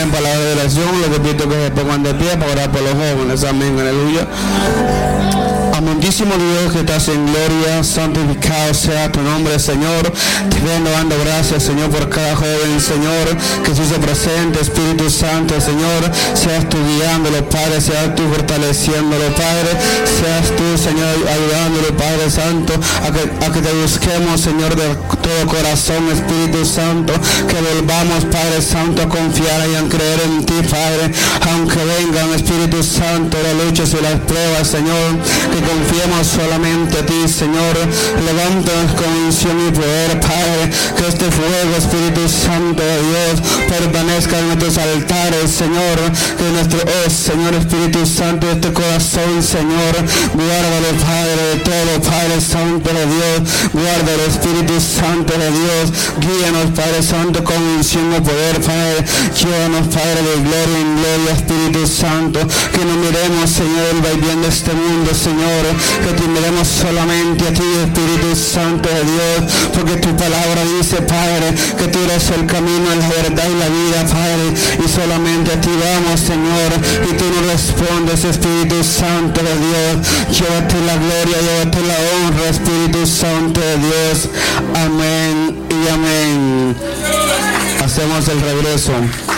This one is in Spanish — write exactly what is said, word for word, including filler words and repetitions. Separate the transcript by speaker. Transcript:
Speaker 1: traen palabras de oración, lo que pido que se pongan de pie para orar por los jóvenes. Amén, aleluya. Amantísimo Dios que estás en gloria, santificado sea tu nombre, Señor. Te vengo dando gracias, Señor, por cada joven, Señor, que se hizo presente, Espíritu Santo, Señor. Seas tú guiándolo, Padre, seas tú fortaleciéndolo, Padre. Seas tú, Señor, ayudándolo, Padre Santo, a que, a que te busquemos, Señor, de todo corazón, Espíritu Santo. Que volvamos, Padre Santo, a confiar y a creer en ti, Padre. Aunque vengan, Espíritu Santo, las luchas y las pruebas, Señor, que confiemos solamente a ti, Señor. Levántanos con unción y poder, Padre. Que este fuego, Espíritu Santo de Dios, permanezca en nuestros altares, Señor. Que nuestro, oh Señor, Espíritu Santo, de este corazón, Señor, guárdalo, Padre, de todo, Padre Santo de Dios. Guárdalo, Espíritu Santo de Dios. Guíanos, Padre Santo, con unción y poder, Padre. Llévanos, Padre, de gloria en gloria, Espíritu Santo. Que no miremos, Señor, el vaivén de este mundo, Señor. Que te miremos solamente a ti, Espíritu Santo de Dios, porque tu palabra dice, Padre, que tú eres el camino, la verdad y la vida, Padre, y solamente a ti vamos, Señor, y tú nos respondes, Espíritu Santo de Dios. Llévate la gloria, llévate la honra, Espíritu Santo de Dios. Amén y amén. Hacemos el regreso.